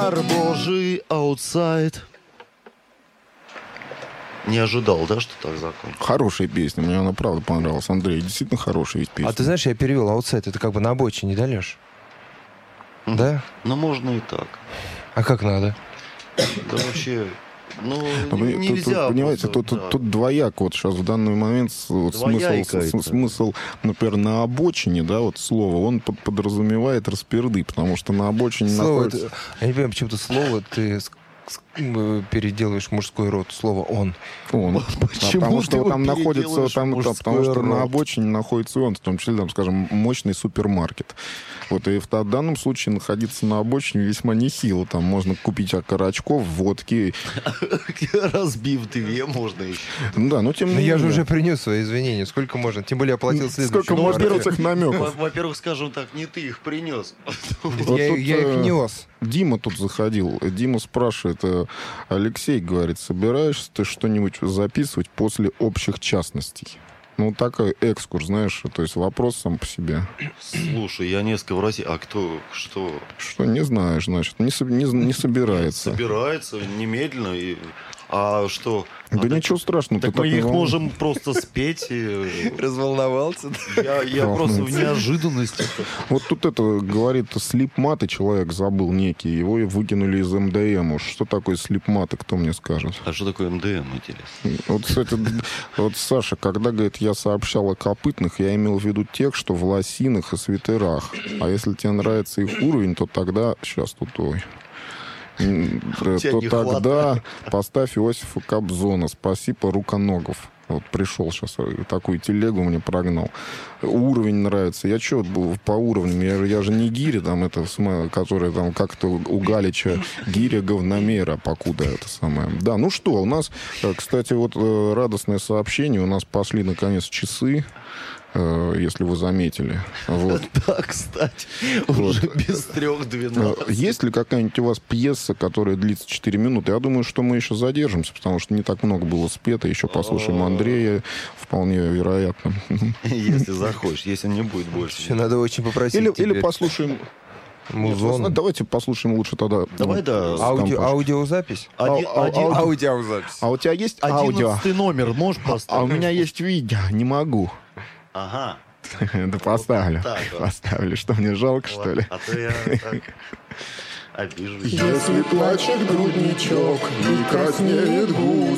Дар Божий аутсайд. Не ожидал, да, что так закончится? Хорошая песня, мне она правда понравилась. Андрей, действительно хорошая ведь песня. А ты знаешь, я перевел аутсайд, это как бы на обочине, да, Леш? Да? Ну, можно и так. А как надо? Да вообще, Тут, нельзя. понимаете, просто, тут двояк вот сейчас в данный момент Двояйко это. смысл, например, на обочине, да, вот слово, он подразумевает расперды, потому что на обочине Слово, находится... я не понимаю, почему-то слово ты переделываешь мужской род, слово «он». Он. Почему Потому ты что его там находится, переделаешь в потому мужской что на род? обочине находится он, в том числе, там, скажем, мощный супермаркет. Вот, и в данном случае находиться на обочине весьма нехило. Там можно купить окорочков, водки. Разбив 2 можно еще. Ну да, но тем не Ну, я же менее. уже принес свои извинения. Сколько можно? Тем более оплатил следующий. Сколько можно этих намеков? Во-первых, скажем так, не ты их принес. Вот Я тут, их нес. Дима тут заходил. Дима спрашивает, Алексей, говорит, собираешься ты что-нибудь записывать после общих частностей? Ну, такой экскурс, знаешь, то есть вопрос сам по себе. Слушай, я несколько в России. А кто, что? Что не знаешь, значит, не собирается. Собирается немедленно. А что? Да ничего страшного. Так ты мы не их волнуйся. можем просто спеть. Разволновался. Я просто в неожиданности. Вот тут это говорит слипматы, человек забыл некий, его и выкинули из МДМ. Уж что такое слипматы, кто мне скажет? А что такое МДМ, интересно? Вот, кстати, вот Саша, когда, говорит, я сообщал о копытных, я имел в виду тех, что в лосинах и свитерах. А если тебе нравится их уровень, то тогда... Сейчас тут, ой... То тогда поставь Иосифа Кобзона, спасибо Руконогов. Вот пришел сейчас, такую телегу мне прогнал. Уровень нравится. Я что по уровням? Я же не гиря, там, это, которая там как-то у Галича гиря говномера, покуда это самое. Да, ну что, у нас, кстати, вот радостное сообщение. У нас пошли, наконец, часы. Если вы заметили. Вот. Да, кстати, уже без 3:12. Есть ли какая-нибудь у вас пьеса, которая длится 4 минуты? Я думаю, что мы еще задержимся, потому что не так много было спето. Еще послушаем Андрея, вполне вероятно. Если захочешь, если не будет больше. Еще надо очень попросить Или послушаем... музон. Давайте послушаем лучше тогда... Давай, да. Аудиозапись? Аудиозапись. А у тебя есть аудио? 11 номер можешь поставить? А у меня есть видео, не могу. Ага. Да поставлю. так вот. Поставлю. Что, мне жалко, что ли? А то я так обижусь. Если плачет грудничок и краснеет губ,